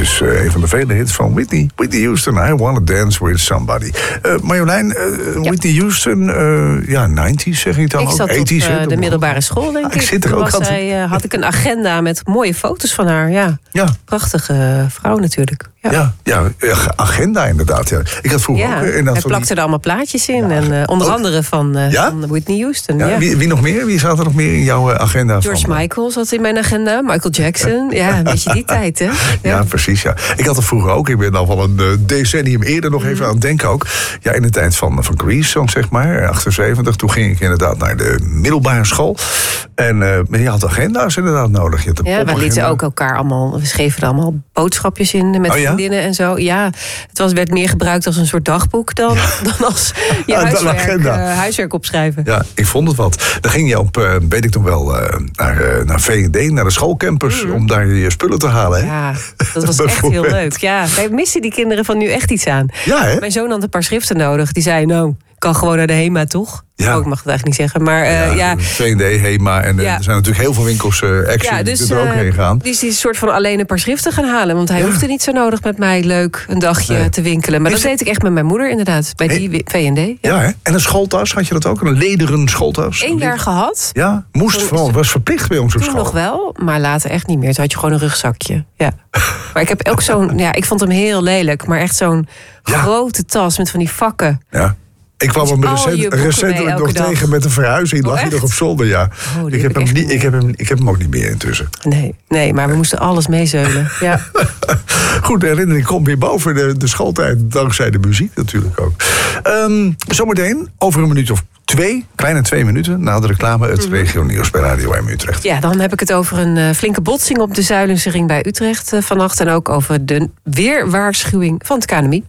is een van de vele hits van Whitney Houston. I Wanna Dance With Somebody. Marjolein, Whitney Houston, 90's zeg ik dan ook. Ik zat 80's, op de middelbare school, denk ik. Zit er ook altijd. Had ik een agenda met mooie foto's van haar. Ja. Prachtige vrouw natuurlijk. Ja, agenda inderdaad. Ja. Ik had vroeger ook... Hij plakte er allemaal plaatjes in. En onder andere van Whitney Houston. Ja. Wie nog meer? Wie zat er nog meer in jouw agenda? George Michael zat in mijn agenda. Michael Jackson. Ja, een beetje die tijd, hè? Ja, precies. Ja. Ik had er vroeger ook. Ik ben al van een decennium eerder nog even aan het denken ook. Ja, in de tijd van Grease, zeg maar. 78. Toen ging ik inderdaad naar de middelbare school. En je had agenda's inderdaad nodig. We lieten ook elkaar allemaal... We schreven er allemaal boodschapjes in met vriendinnen en zo. Ja, het werd meer gebruikt als een soort dagboek dan als je huiswerk opschrijven. Ja, ik vond het wat. Dan ging je op, weet ik nog wel, naar V&D, naar de schoolcampus... om daar je spullen te halen. Hè? Ja, dat was echt heel leuk. Ja, wij missen die kinderen van nu echt iets aan. Ja, hè? Mijn zoon had een paar schriften nodig. Die zei, kan gewoon naar de HEMA, toch? Ja. Ik mag het eigenlijk niet zeggen, maar V&D, HEMA en er zijn natuurlijk heel veel winkels Action die er ook heen gaan. Die is een soort van alleen een paar schriften gaan halen, want hij hoefde niet zo nodig met mij leuk een dagje te winkelen. Maar dat deed ik echt met mijn moeder inderdaad, bij die V&D. Ja, hè? En een schooltas, had je dat ook? Een lederen schooltas? 1 jaar gehad. Ja, was verplicht bij ons op school. Toen nog wel, maar later echt niet meer. Toen had je gewoon een rugzakje. Ja. Maar ik heb ook ik vond hem heel lelijk, maar echt zo'n grote tas met van die vakken. Ja. Ik kwam hem recentelijk nog tegen met een verhuizing. Lag hij nog op zolder, ja. Ik heb hem ook niet meer intussen. Nee, maar we moesten alles meezeulen. Ja. Goed, de herinnering komt weer boven de schooltijd. Dankzij de muziek natuurlijk ook. Zometeen, over een minuut of 2, kleine 2 minuten... na de reclame, het regionieuws bij Radio M Utrecht. Ja, dan heb ik het over een flinke botsing op de Zuilense ring bij Utrecht vannacht. En ook over de weerwaarschuwing van het KNMI.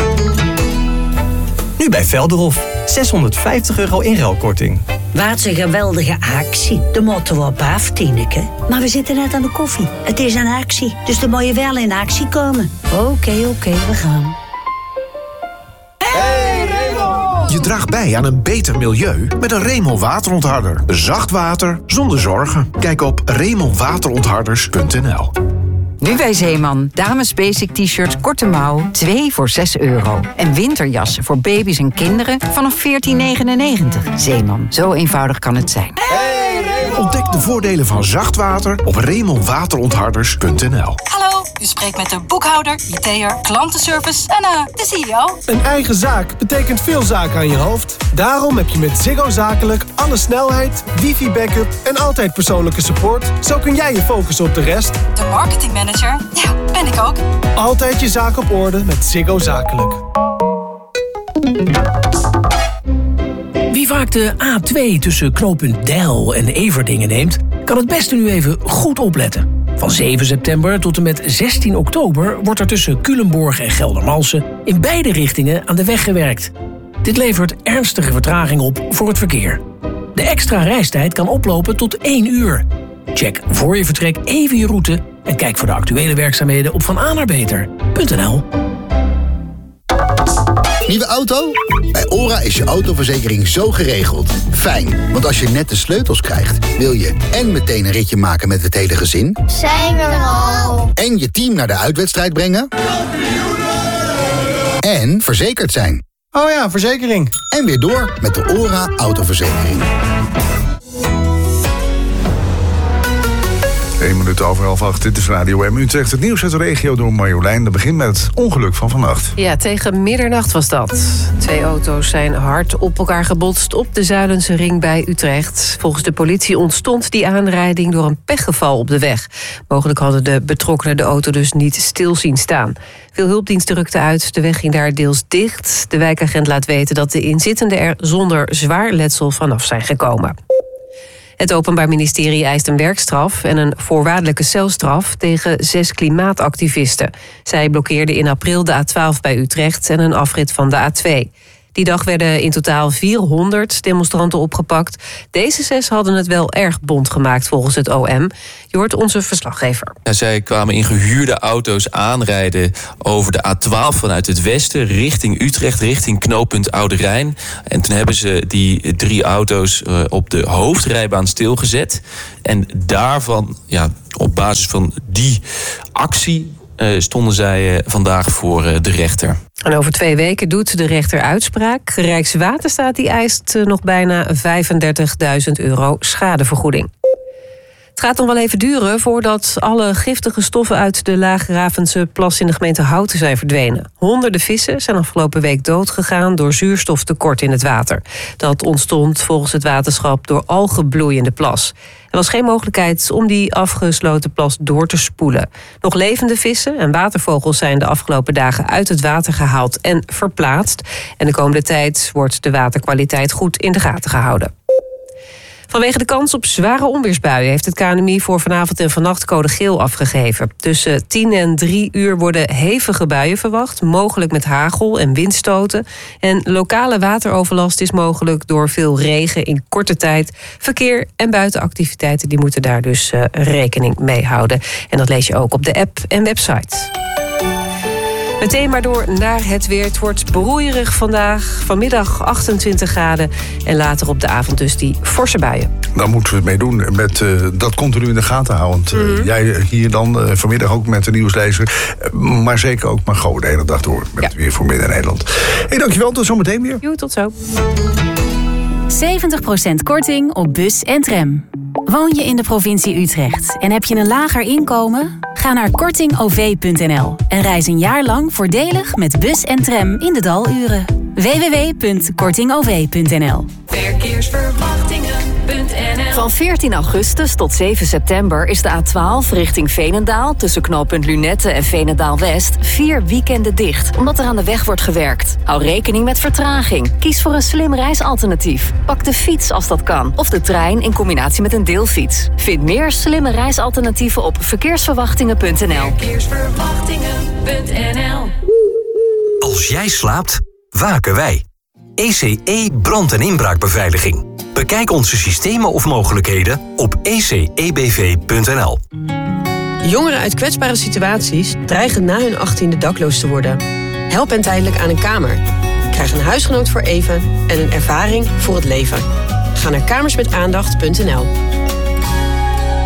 Nu bij Velderhof. €650 inruilkorting. Wat een geweldige actie. De moeten we op af, Tineke. Maar we zitten net aan de koffie. Het is een actie, dus dan moet je wel in actie komen. Oké, we gaan. Hey Remel! Je draagt bij aan een beter milieu met een Remel waterontharder. Zacht water zonder zorgen. Kijk op remelwaterontharders.nl. Nu bij Zeeman. Dames basic t-shirt korte mouw, 2 voor €6. En winterjassen voor baby's en kinderen vanaf €14,99. Zeeman, zo eenvoudig kan het zijn. Ontdek de voordelen van zacht water op remelwaterontharders.nl. Hallo, u spreekt met de boekhouder, IT'er, klantenservice en de CEO. Een eigen zaak betekent veel zaken aan je hoofd. Daarom heb je met Ziggo Zakelijk alle snelheid, wifi-backup en altijd persoonlijke support. Zo kun jij je focussen op de rest. De marketingmanager, ja, ben ik ook. Altijd je zaak op orde met Ziggo Zakelijk. Wie vaak de A2 tussen knooppunt Deil en Everdingen neemt, kan het beste nu even goed opletten. Van 7 september tot en met 16 oktober wordt er tussen Culemborg en Geldermalsen in beide richtingen aan de weg gewerkt. Dit levert ernstige vertraging op voor het verkeer. De extra reistijd kan oplopen tot 1 uur. Check voor je vertrek even je route en kijk voor de actuele werkzaamheden op vanaannaarbeter.nl. Nieuwe auto? Bij ORA is je autoverzekering zo geregeld. Fijn, want als je net de sleutels krijgt, wil je en meteen een ritje maken met het hele gezin. Zijn we er al? En je team naar de uitwedstrijd brengen. En verzekerd zijn. Oh ja, verzekering. En weer door met de ORA autoverzekering. 1 minuut over 7:30. Dit is Radio M Utrecht. Het nieuws uit de regio door Marjolein. Dat begint met het ongeluk van vannacht. Ja, tegen middernacht was dat. 2 auto's zijn hard op elkaar gebotst op de Zuilense ring bij Utrecht. Volgens de politie ontstond die aanrijding door een pechgeval op de weg. Mogelijk hadden de betrokkenen de auto dus niet stil zien staan. Veel hulpdiensten rukten uit. De weg ging daar deels dicht. De wijkagent laat weten dat de inzittenden er zonder zwaar letsel vanaf zijn gekomen. Het Openbaar Ministerie eist een werkstraf en een voorwaardelijke celstraf tegen 6 klimaatactivisten. Zij blokkeerden in april de A12 bij Utrecht en een afrit van de A2. Die dag werden in totaal 400 demonstranten opgepakt. Deze 6 hadden het wel erg bont gemaakt volgens het OM. Je hoort onze verslaggever. Ja, zij kwamen in gehuurde auto's aanrijden over de A12 vanuit het westen richting Utrecht, richting knooppunt Oude Rijn. En toen hebben ze die 3 auto's op de hoofdrijbaan stilgezet. En daarvan, ja, op basis van die actie stonden zij vandaag voor de rechter. En over 2 weken doet de rechter uitspraak. Rijkswaterstaat die eist nog bijna €35.000 schadevergoeding. Het gaat nog wel even duren voordat alle giftige stoffen uit de Laagravense plas in de gemeente Houten zijn verdwenen. Honderden vissen zijn afgelopen week doodgegaan door zuurstoftekort in het water. Dat ontstond volgens het waterschap door algenbloei in de plas. Er was geen mogelijkheid om die afgesloten plas door te spoelen. Nog levende vissen en watervogels zijn de afgelopen dagen uit het water gehaald en verplaatst. En de komende tijd wordt de waterkwaliteit goed in de gaten gehouden. Vanwege de kans op zware onweersbuien heeft het KNMI voor vanavond en vannacht code geel afgegeven. Tussen 10 en 3 uur worden hevige buien verwacht, mogelijk met hagel en windstoten. En lokale wateroverlast is mogelijk door veel regen in korte tijd. Verkeer en buitenactiviteiten die moeten daar dus rekening mee houden. En dat lees je ook op de app en website. Meteen maar door naar het weer. Het wordt broeierig vandaag. Vanmiddag 28 graden. En later op de avond dus die forse buien. Daar moeten we het mee doen. Met dat continu in de gaten houden. Jij hier dan vanmiddag ook met de nieuwslezer. Maar zeker ook Margot de hele dag door. Met het weer voor Midden-Nederland. Hey, dankjewel. Tot zometeen weer. Jo, tot zo. 70% korting op bus en tram. Woon je in de provincie Utrecht en heb je een lager inkomen? Ga naar kortingov.nl en reis een jaar lang voordelig met bus en tram in de daluren. www.kortingov.nl. Verkeersverwachtingen.nl. Van 14 augustus tot 7 september is de A12 richting Veenendaal tussen knooppunt Lunette en Veenendaal-West 4 weekenden dicht, omdat er aan de weg wordt gewerkt. Hou rekening met vertraging. Kies voor een slim reisalternatief. Pak de fiets als dat kan, of de trein in combinatie met een deelfiets. Vind meer slimme reisalternatieven op verkeersverwachtingen.nl. Verkeersverwachtingen.nl. Als jij slaapt, waken wij. ECE brand- en inbraakbeveiliging. Bekijk onze systemen of mogelijkheden op ecebv.nl. Jongeren uit kwetsbare situaties dreigen na hun 18e dakloos te worden. Help hen tijdelijk aan een kamer. Krijg een huisgenoot voor even en een ervaring voor het leven. Ga naar kamersmetaandacht.nl.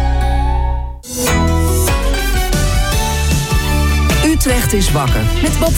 Utrecht is wakker met Bob